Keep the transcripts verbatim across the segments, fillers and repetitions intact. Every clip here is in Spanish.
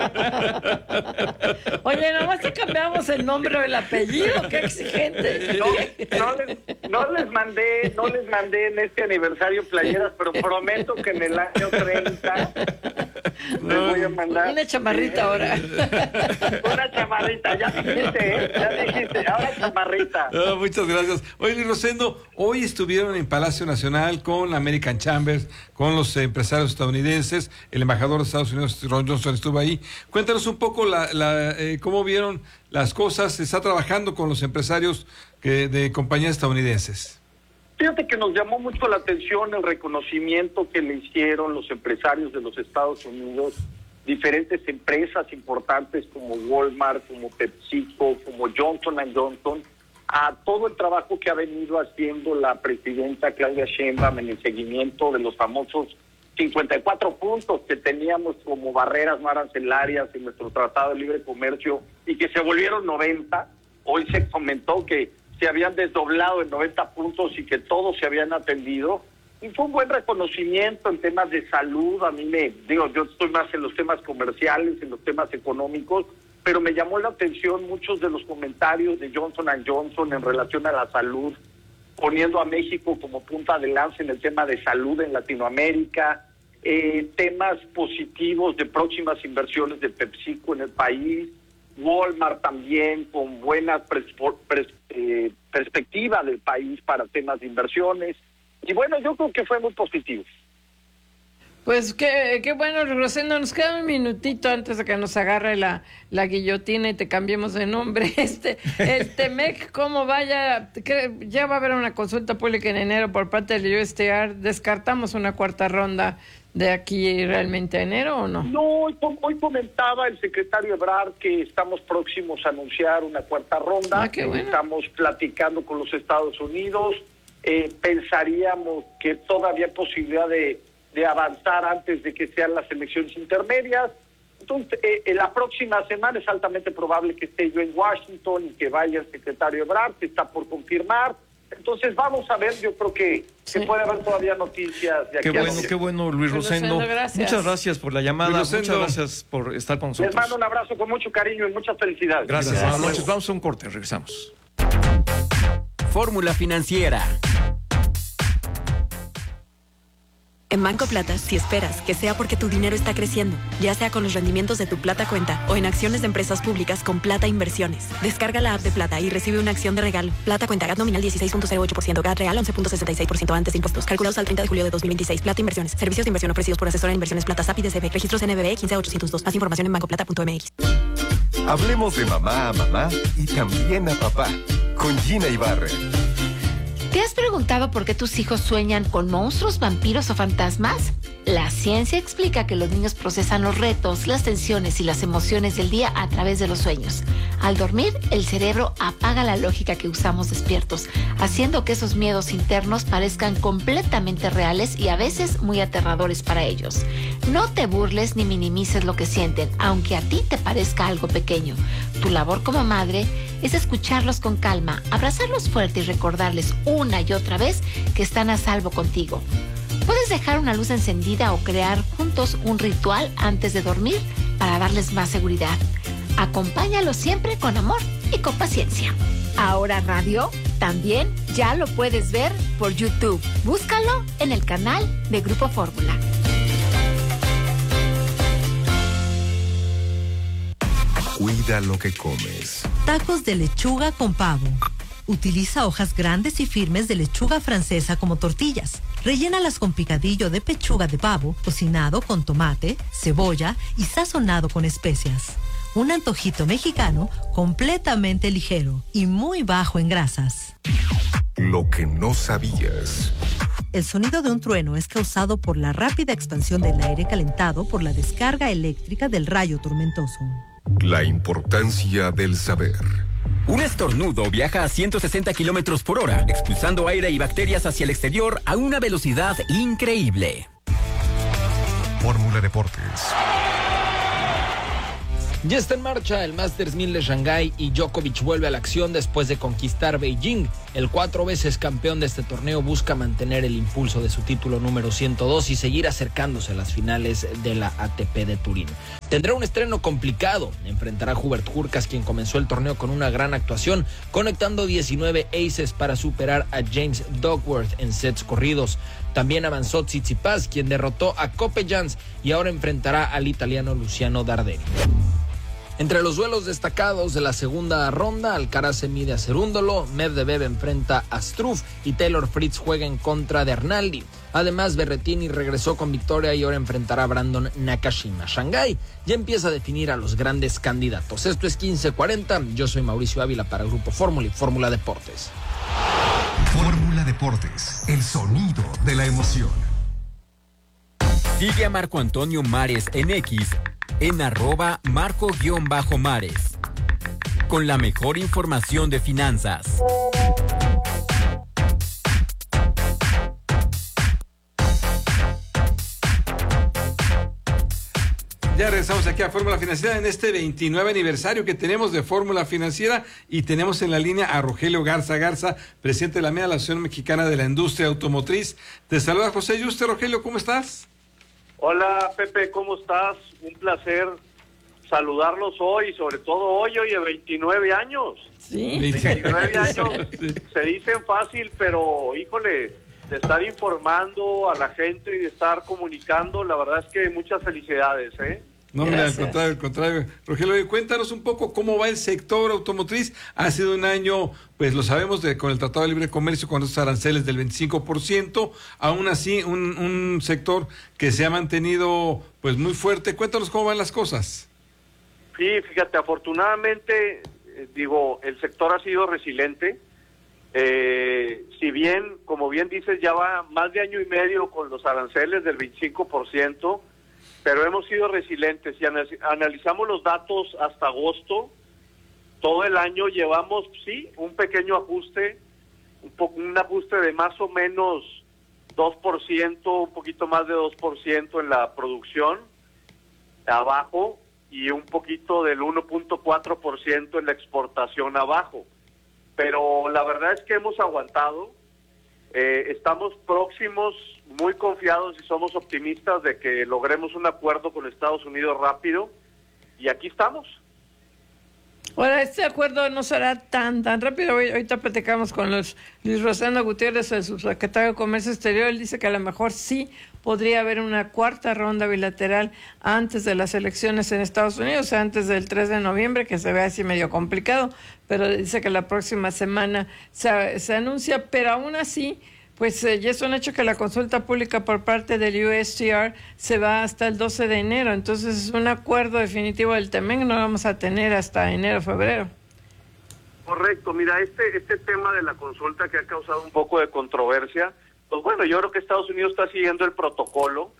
Oye, nomás te cambiamos el nombre o el apellido, qué exigente. No, no, les, no les mandé, no les mandé en este aniversario playeras, pero prometo que en el año treinta les voy a mandar. Una chamarrita ahora. Una chamarrita, ya dijiste, ¿eh? Ya dijiste, ahora chamarrita. Oh, muchas gracias. Oye, Luis Rosendo, hoy estuvieron en Palacio Nacional con la American Chamber, con los empresarios estadounidenses, el embajador de Estados Unidos, Ron Johnson, estuvo ahí. Cuéntanos un poco la, la, eh, cómo vieron las cosas. Se está trabajando con los empresarios que, de compañías estadounidenses. Fíjate que nos llamó mucho la atención el reconocimiento que le hicieron los empresarios de los Estados Unidos, diferentes empresas importantes como Walmart, como PepsiCo, como Johnson and Johnson, a todo el trabajo que ha venido haciendo la presidenta Claudia Sheinbaum en el seguimiento de los famosos cincuenta y cuatro puntos que teníamos como barreras no arancelarias en nuestro Tratado de Libre Comercio y que se volvieron noventa. Hoy se comentó que se habían desdoblado en noventa puntos y que todos se habían atendido. Y fue un buen reconocimiento en temas de salud. A mí me, digo, yo estoy más en los temas comerciales, en los temas económicos, pero me llamó la atención muchos de los comentarios de Johnson and Johnson en relación a la salud, poniendo a México como punta de lanza en el tema de salud en Latinoamérica, eh, temas positivos de próximas inversiones de PepsiCo en el país, Walmart también con buena pres, pres, eh, perspectiva del país para temas de inversiones. Y bueno, yo creo que fue muy positivo. Pues qué, qué bueno, Rosendo, nos queda un minutito antes de que nos agarre la, la guillotina y te cambiemos de nombre. Este, el Temec, ¿cómo vaya? Ya va a haber una consulta pública en enero por parte del U S T R. ¿Descartamos una cuarta ronda de aquí realmente a enero o no? No, hoy, hoy comentaba el secretario Ebrard que estamos próximos a anunciar una cuarta ronda. Ah, qué bueno. Estamos platicando con los Estados Unidos. Eh, pensaríamos que todavía hay posibilidad de de avanzar antes de que sean las elecciones intermedias. Entonces, eh, la próxima semana es altamente probable que esté yo en Washington y que vaya el secretario Ebrard, que está por confirmar. Entonces, vamos a ver, yo creo que, sí. que puede haber todavía noticias de aquí. Qué bueno, qué bueno, Luis Rosendo. Rosendo muchas gracias por la llamada, muchas gracias por estar con nosotros. Les mando un abrazo con mucho cariño y muchas felicidades. Gracias, gracias. Buenas noches, vamos a un corte, regresamos. Fórmula Financiera. En Banco Plata, si esperas que sea porque tu dinero está creciendo, ya sea con los rendimientos de tu Plata Cuenta o en acciones de empresas públicas con Plata Inversiones. Descarga la app de Plata y recibe una acción de regalo. Plata Cuenta, G A T nominal dieciséis punto cero ocho por ciento, G A T real once punto sesenta y seis por ciento antes de impuestos. Calculados al treinta de julio de dos mil veintiséis. Plata Inversiones. Servicios de inversión ofrecidos por asesora de inversiones Plata S A P y D C B. Registros N B B quince ochocientos dos. Más información en banco plata punto m x. Hablemos de mamá a mamá y también a papá. Con Gina Ibarra. ¿Te has preguntado por qué tus hijos sueñan con monstruos, vampiros o fantasmas? La ciencia explica que los niños procesan los retos, las tensiones y las emociones del día a través de los sueños. Al dormir, el cerebro apaga la lógica que usamos despiertos, haciendo que esos miedos internos parezcan completamente reales y a veces muy aterradores para ellos. No te burles ni minimices lo que sienten, aunque a ti te parezca algo pequeño. Tu labor como madre es escucharlos con calma, abrazarlos fuerte y recordarles una y otra vez que están a salvo contigo. Puedes dejar una luz encendida o crear juntos un ritual antes de dormir para darles más seguridad. Acompáñalos siempre con amor y con paciencia. Ahora Radio también ya lo puedes ver por YouTube. Búscalo en el canal de Grupo Fórmula. Cuida lo que comes. Tacos de lechuga con pavo. Utiliza hojas grandes y firmes de lechuga francesa como tortillas. Rellénalas con picadillo de pechuga de pavo, cocinado con tomate, cebolla y sazonado con especias. Un antojito mexicano completamente ligero y muy bajo en grasas. Lo que no sabías. El sonido de un trueno es causado por la rápida expansión del aire calentado por la descarga eléctrica del rayo tormentoso. La importancia del saber. Un estornudo viaja a ciento sesenta kilómetros por hora, expulsando aire y bacterias hacia el exterior a una velocidad increíble. Fórmula Deportes. Ya está en marcha el Masters mil de Shanghái y Djokovic vuelve a la acción después de conquistar Beijing. El cuatro veces campeón de este torneo busca mantener el impulso de su título número ciento dos y seguir acercándose a las finales de la A T P de Turín. Tendrá un estreno complicado. Enfrentará a Hubert Hurkacz, quien comenzó el torneo con una gran actuación, conectando diecinueve aces para superar a James Duckworth en sets corridos. También avanzó Tsitsipas, quien derrotó a Copejans y ahora enfrentará al italiano Luciano Darderi. Entre los duelos destacados de la segunda ronda, Alcaraz se mide a Cerúndolo, Medvedev enfrenta a Struff y Taylor Fritz juega en contra de Arnaldi. Además, Berrettini regresó con victoria y ahora enfrentará a Brandon Nakashima. Shanghái ya empieza a definir a los grandes candidatos. Esto es quince cuarenta, yo soy Mauricio Ávila para Grupo Fórmula y Fórmula Deportes. Fórmula Deportes, el sonido de la emoción. Sigue a Marco Antonio Mares en X, en arroba Marco-Mares, con la mejor información de finanzas. Ya regresamos aquí a Fórmula Financiera en este veintinueve aniversario que tenemos de Fórmula Financiera y tenemos en la línea a Rogelio Garza Garza, presidente de la MEA, la Asociación Mexicana de la Industria Automotriz. Te saluda José Yuste. Rogelio, ¿cómo estás? Hola Pepe, ¿cómo estás? Un placer saludarlos hoy, sobre todo hoy, hoy de veintinueve años. Sí. veintinueve años se dicen fácil, pero híjole, de estar informando a la gente y de estar comunicando, la verdad es que muchas felicidades, ¿eh? No, mira, al contrario, al contrario. Rogelio, cuéntanos un poco cómo va el sector automotriz. Ha sido un año, pues lo sabemos, de, con el Tratado de Libre Comercio, con esos aranceles del veinticinco por ciento. Aún así, un, un sector que se ha mantenido pues muy fuerte. Cuéntanos cómo van las cosas. Sí, fíjate, afortunadamente, eh, digo, el sector ha sido resiliente. Eh, si bien, como bien dices, ya va más de año y medio con los aranceles del veinticinco por ciento, pero hemos sido resilientes. Si analizamos los datos hasta agosto, todo el año llevamos, sí, un pequeño ajuste, un, po un ajuste de más o menos dos por ciento, un poquito más de dos por ciento en la producción, abajo, y un poquito del uno punto cuatro por ciento en la exportación, abajo. Pero la verdad es que hemos aguantado, eh, estamos próximos, muy confiados y somos optimistas de que logremos un acuerdo con Estados Unidos rápido, y aquí estamos. Ahora, este acuerdo no será tan tan rápido. Hoy, ahorita platicamos con los, Luis Rosendo Gutiérrez, el subsecretario de Comercio Exterior. Él dice que a lo mejor sí podría haber una cuarta ronda bilateral antes de las elecciones en Estados Unidos, o sea, antes del tres de noviembre, que se ve así medio complicado, pero dice que la próxima semana se, se anuncia, pero aún así, pues eh, ya es un hecho que la consulta pública por parte del U S T R se va hasta el doce de enero, entonces un acuerdo definitivo del T M E C no lo vamos a tener hasta enero, febrero. Correcto, mira, este, este tema de la consulta que ha causado un poco de controversia, pues bueno, yo creo que Estados Unidos está siguiendo el protocolo.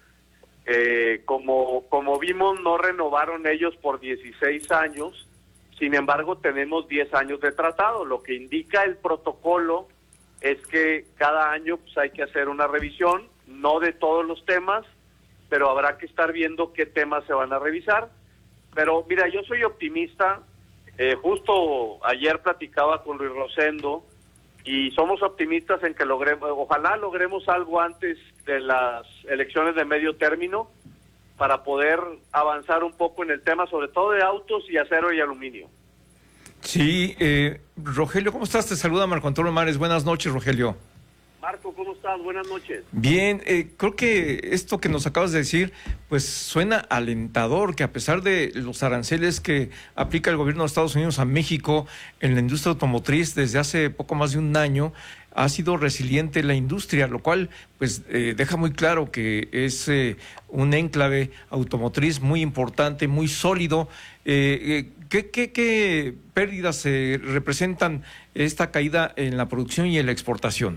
Eh, como, como vimos, no renovaron ellos por dieciséis años, sin embargo tenemos diez años de tratado. Lo que indica el protocolo es que cada año pues, hay que hacer una revisión, no de todos los temas, pero habrá que estar viendo qué temas se van a revisar. Pero mira, yo soy optimista, eh, justo ayer platicaba con Luis Rosendo, y somos optimistas en que logremos, ojalá logremos algo antes de las elecciones de medio término para poder avanzar un poco en el tema, sobre todo de autos y acero y aluminio. Sí, eh, Rogelio, ¿cómo estás? Te saluda Marco Antonio Mares. Buenas noches, Rogelio. Marco, ¿cómo estás? Buenas noches. Bien, eh, creo que esto que nos acabas de decir, pues suena alentador, que a pesar de los aranceles que aplica el gobierno de Estados Unidos a México en la industria automotriz desde hace poco más de un año, ha sido resiliente la industria, lo cual pues eh, deja muy claro que es eh, un enclave automotriz muy importante, muy sólido. Eh, eh, ¿qué, qué, ¿Qué pérdidas eh, representan esta caída en la producción y en la exportación?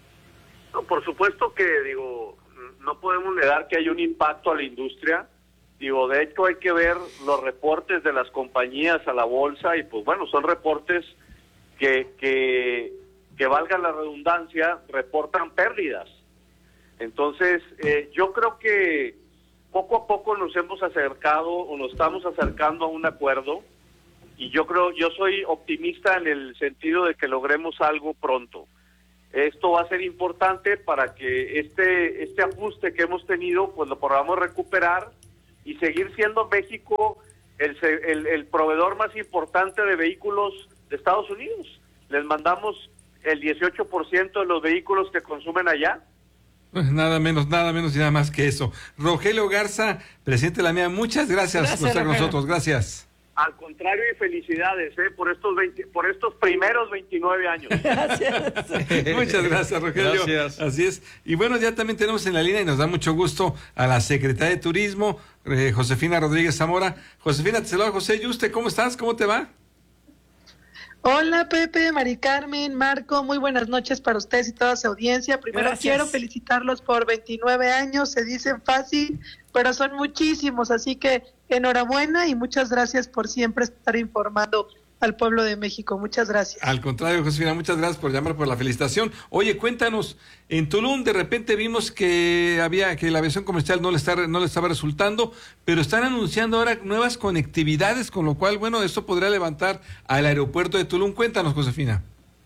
No, por supuesto que, digo, no podemos negar que hay un impacto a la industria. Digo, de hecho hay que ver los reportes de las compañías a la bolsa y pues bueno, son reportes que, que, que valga la redundancia, reportan pérdidas. Entonces, eh, yo creo que poco a poco nos hemos acercado o nos estamos acercando a un acuerdo, y yo creo, yo soy optimista en el sentido de que logremos algo pronto. Esto va a ser importante para que este este ajuste que hemos tenido, pues lo podamos recuperar y seguir siendo México el, el, el proveedor más importante de vehículos de Estados Unidos. Les mandamos el dieciocho por ciento de los vehículos que consumen allá. Pues nada menos, nada menos y nada más que eso. Rogelio Garza, presidente de la M E A, muchas gracias, gracias por estar con nosotros. Gracias. Al contrario, y felicidades ¿eh? por estos veinte, por estos primeros veintinueve años. Gracias. Muchas gracias, Rogelio. Gracias. Así es. Y bueno, ya también tenemos en la línea y nos da mucho gusto a la secretaria de Turismo, eh, Josefina Rodríguez Zamora. Josefina, te saluda José Yuste, ¿cómo estás? ¿Cómo te va? Hola Pepe, Mari Carmen, Marco, muy buenas noches para ustedes y toda su audiencia. Primero Gracias. Quiero felicitarlos por veintinueve años, se dicen fácil, pero son muchísimos, así que enhorabuena y muchas gracias por siempre estar informando al pueblo de México. Muchas gracias. Al contrario, Josefina, muchas gracias por llamar, por la felicitación. Oye, cuéntanos, en Tulum de repente vimos que había que la aviación comercial no le está, no le estaba resultando, pero están anunciando ahora nuevas conectividades, con lo cual, bueno, esto podría levantar al aeropuerto de Tulum. Cuéntanos, Josefina.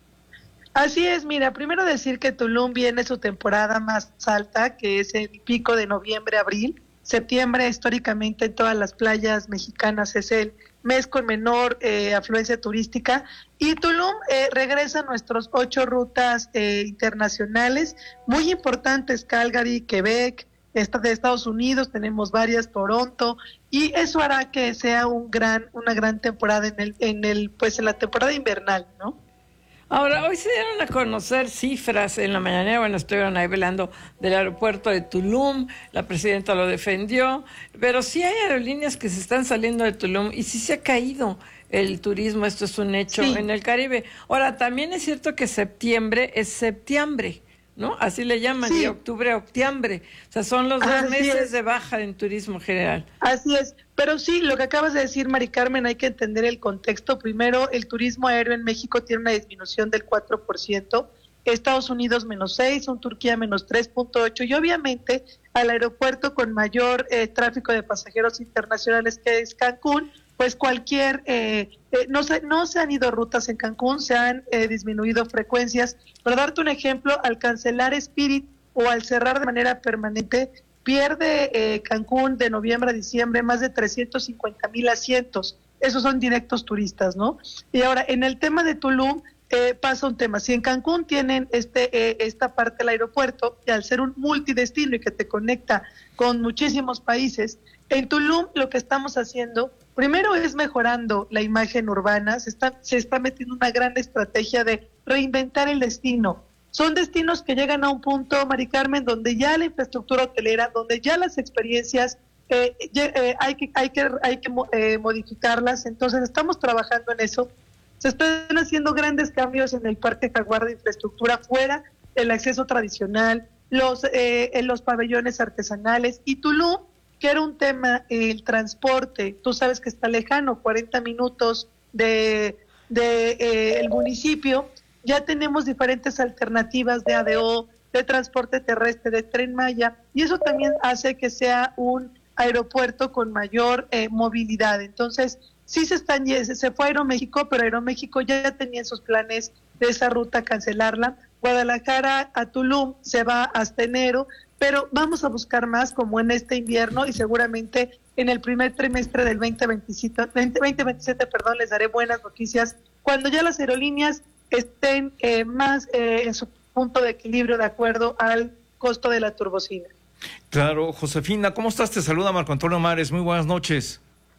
Así es, mira, primero decir que Tulum viene su temporada más alta, que es el pico de noviembre, abril. Septiembre, históricamente, en todas las playas mexicanas es el mes con menor eh, afluencia turística, y Tulum eh, regresa a nuestros ocho rutas eh, internacionales muy importantes: Calgary, Quebec, esta de Estados Unidos, tenemos varias, Toronto, y eso hará que sea un gran una gran temporada en el en el pues en la temporada invernal, ¿no? Ahora, hoy se dieron a conocer cifras en la mañana, bueno, estuvieron ahí velando del aeropuerto de Tulum, la presidenta lo defendió, pero sí hay aerolíneas que se están saliendo de Tulum y sí se ha caído el turismo, esto es un hecho sí. en el Caribe. Ahora, también es cierto que septiembre es septiembre, ¿no? Así le llaman, sí. y octubre, octiembre. O sea, son los dos Así meses es. de baja en turismo general. Así es. Pero sí, lo que acabas de decir, Mari Carmen, hay que entender el contexto. Primero, el turismo aéreo en México tiene una disminución del cuatro por ciento, Estados Unidos menos seis, un Turquía menos tres punto ocho, y obviamente al aeropuerto con mayor eh, tráfico de pasajeros internacionales, que es Cancún, pues cualquier, eh, eh, no, se, no se han ido rutas en Cancún, se han eh, disminuido frecuencias. Para darte un ejemplo, al cancelar Spirit o al cerrar de manera permanente, pierde eh, Cancún de noviembre a diciembre más de trescientos cincuenta mil asientos. Esos son directos turistas, ¿no? Y ahora, en el tema de Tulum, eh, pasa un tema. Si en Cancún tienen este eh, esta parte del aeropuerto, y al ser un multidestino y que te conecta con muchísimos países, en Tulum lo que estamos haciendo, primero es mejorando la imagen urbana, se está, se está metiendo una gran estrategia de reinventar el destino. Son destinos que llegan a un punto, Mari Carmen, donde ya la infraestructura hotelera, donde ya las experiencias eh, eh, hay que hay que hay que eh, modificarlas. Entonces estamos trabajando en eso. Se están haciendo grandes cambios en el Parque Jaguar de infraestructura fuera del acceso tradicional, los eh, en los pabellones artesanales, y Tulum, que era un tema, el transporte, tú sabes que está lejano, cuarenta minutos de, de eh, el municipio. Ya tenemos diferentes alternativas de A D O, de transporte terrestre, de Tren Maya, y eso también hace que sea un aeropuerto con mayor eh, movilidad. Entonces, sí se están se fue a Aeroméxico, pero Aeroméxico ya tenía en sus planes de esa ruta cancelarla. Guadalajara a Tulum se va hasta enero, pero vamos a buscar más como en este invierno, y seguramente en el primer trimestre del veinte veintisiete, veinte veintisiete, perdón, les daré buenas noticias cuando ya las aerolíneas estén eh, más eh, en su punto de equilibrio de acuerdo al costo de la turbocina. Claro, Josefina, ¿cómo estás? Te saluda Marco Antonio Mares, muy buenas noches.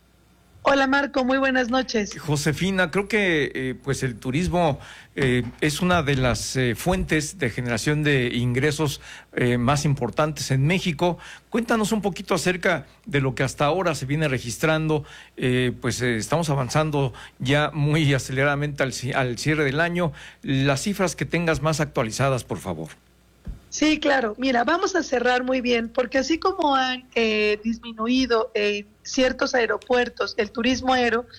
Hola Marco, muy buenas noches. Josefina, creo que eh, pues el turismo eh, es una de las eh, fuentes de generación de ingresos eh, más importantes en México. Cuéntanos un poquito acerca de lo que hasta ahora se viene registrando. Eh, pues eh, estamos avanzando ya muy aceleradamente al, al cierre del año. Las cifras que tengas más actualizadas, por favor. Sí, claro. Mira, vamos a cerrar muy bien, porque así como han eh, disminuido en ciertos aeropuertos el turismo aéreo,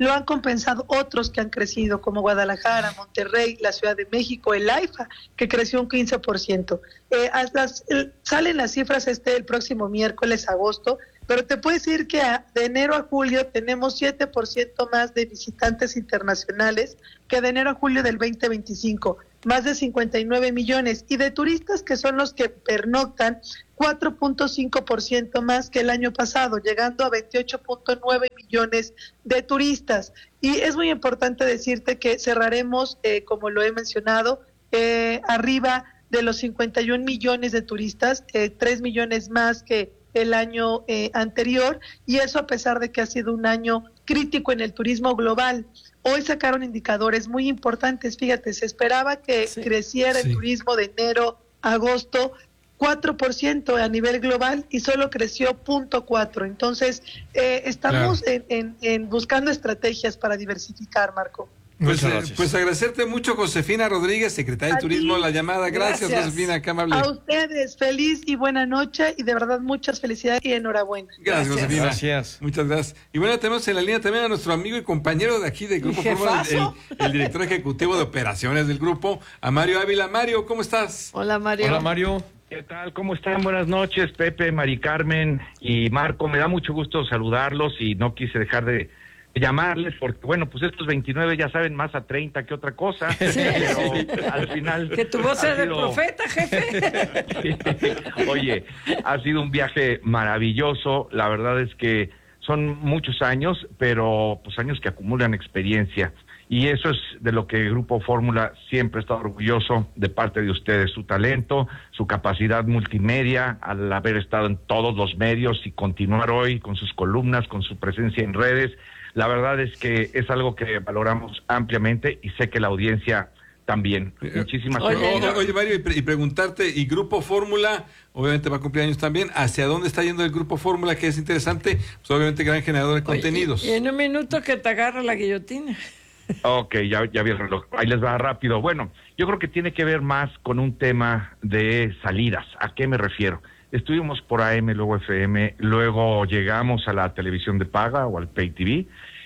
lo han compensado otros que han crecido, como Guadalajara, Monterrey, la Ciudad de México, el AIFA, que creció un quince por ciento. Eh, las, el, salen las cifras este el próximo miércoles, agosto, pero te puedo decir que a, de enero a julio tenemos siete por ciento más de visitantes internacionales que de enero a julio del veinte veinticinco, más de cincuenta y nueve millones, y de turistas, que son los que pernoctan, cuatro punto cinco por ciento más que el año pasado, llegando a veintiocho punto nueve millones de turistas. Y es muy importante decirte que cerraremos, eh, como lo he mencionado, eh, arriba de los cincuenta y un millones de turistas, eh, tres millones más que el año eh, anterior, y eso a pesar de que ha sido un año crítico en el turismo global. Hoy sacaron indicadores muy importantes, fíjate, se esperaba que sí, creciera sí. el turismo de enero a agosto cuatro por ciento a nivel global y solo creció cero punto cuatro. Entonces, eh, estamos claro. en, en, en buscando estrategias para diversificar, Marco. Pues, eh, pues agradecerte mucho, Josefina Rodríguez, secretaria de Turismo, la llamada. Gracias, Gracias, Josefina, qué amable. A ustedes, feliz y buena noche, y de verdad muchas felicidades y enhorabuena. Gracias, Gracias. Josefina. Gracias. Muchas gracias. Y bueno, tenemos en la línea también a nuestro amigo y compañero de aquí del Grupo Fórmula, el, el director ejecutivo de operaciones del grupo, a Mario Ávila. Mario, ¿cómo estás? Hola, Mario. Hola, Mario. ¿Qué tal? ¿Cómo están? Buenas noches, Pepe, Mari Carmen y Marco. Me da mucho gusto saludarlos y no quise dejar de llamarles porque, bueno, pues estos veintinueve ya saben más a treinta que otra cosa, sí. Pero al final... Que tu voz sea de profeta, jefe. Sí. Oye, ha sido un viaje maravilloso, la verdad es que son muchos años, pero pues años que acumulan experiencia, y eso es de lo que el Grupo Fórmula siempre está orgulloso de parte de ustedes, su talento, su capacidad multimedia, al haber estado en todos los medios y continuar hoy con sus columnas, con su presencia en redes. La verdad es que es algo que valoramos ampliamente y sé que la audiencia también. Muchísimas oye, gracias. Oye, Mario, y, pre- y preguntarte, y Grupo Fórmula, obviamente va a cumplir años también, ¿hacia dónde está yendo el Grupo Fórmula? Que es interesante, pues obviamente gran generador de oye, contenidos. Y, y en un minuto que te agarra la guillotina. Ok, ya, ya vi el reloj. Ahí les va rápido. Bueno, yo creo que tiene que ver más con un tema de salidas. ¿A qué me refiero? Estuvimos por A M, luego F M, luego llegamos a la televisión de paga o al Pay T V,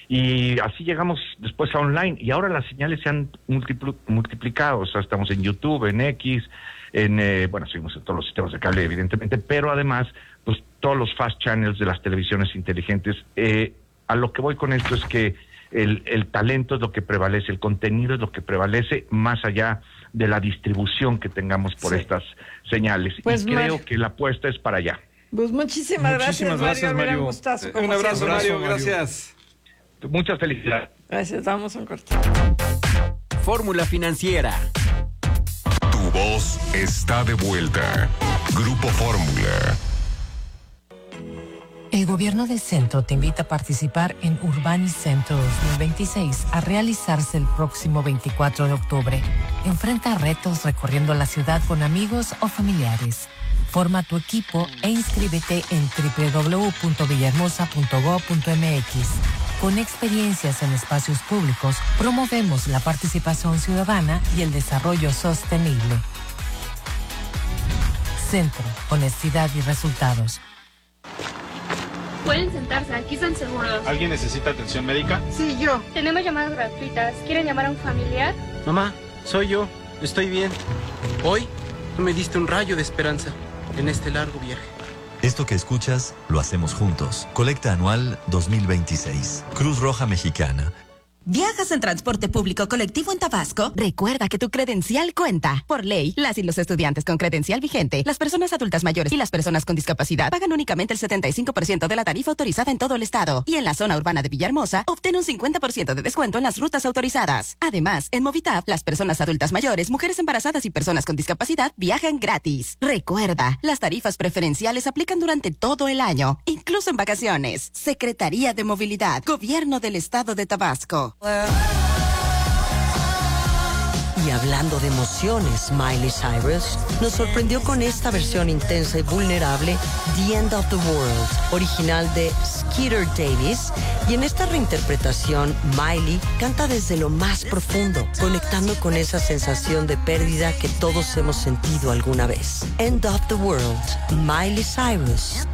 y así llegamos después a online, y ahora las señales se han multipl- multiplicado, o sea, estamos en YouTube, en X, en, eh, bueno, seguimos en todos los sistemas de cable, evidentemente, pero además, pues todos los fast channels de las televisiones inteligentes. Eh, a lo que voy con esto es que el, el talento es lo que prevalece, el contenido es lo que prevalece, más allá de la distribución que tengamos por sí. estas señales. Pues y creo Mar... que la apuesta es para allá. Pues muchísimas, muchísimas gracias, gracias, Mario. Mario. Un, gustazo, un abrazo, siempre. Mario. Gracias. Muchas felicidades. Gracias, damos un corte. Fórmula Financiera. Tu voz está de vuelta. Grupo Fórmula. El Gobierno del Centro te invita a participar en Urbanicentro dos mil veintiséis a realizarse el próximo veinticuatro de octubre. Enfrenta retos recorriendo la ciudad con amigos o familiares. Forma tu equipo e inscríbete en doble u doble u doble u punto villahermosa punto gob punto eme equis. Con experiencias en espacios públicos, promovemos la participación ciudadana y el desarrollo sostenible. Centro, honestidad y resultados. Pueden sentarse, aquí están seguros. ¿Alguien necesita atención médica? Sí, yo. Tenemos llamadas gratuitas. ¿Quieren llamar a un familiar? Mamá, soy yo. Estoy bien. Hoy tú me diste un rayo de esperanza en este largo viaje. Esto que escuchas, lo hacemos juntos. Colecta anual dos mil veintiséis. Cruz Roja Mexicana. ¿Viajas en transporte público colectivo en Tabasco? Recuerda que tu credencial cuenta. Por ley, las y los estudiantes con credencial vigente, las personas adultas mayores y las personas con discapacidad pagan únicamente el setenta y cinco por ciento de la tarifa autorizada en todo el estado. Y en la zona urbana de Villahermosa, obtén un cincuenta por ciento de descuento en las rutas autorizadas. Además, en Movitap, las personas adultas mayores, mujeres embarazadas y personas con discapacidad viajan gratis. Recuerda, las tarifas preferenciales aplican durante todo el año, incluso en vacaciones. Secretaría de Movilidad, Gobierno del Estado de Tabasco. Y hablando de emociones, Miley Cyrus nos sorprendió con esta versión intensa y vulnerable, The End of the World, original de Skeeter Davis, y en esta reinterpretación, Miley canta desde lo más profundo, conectando con esa sensación de pérdida que todos hemos sentido alguna vez. End of the World, Miley Cyrus.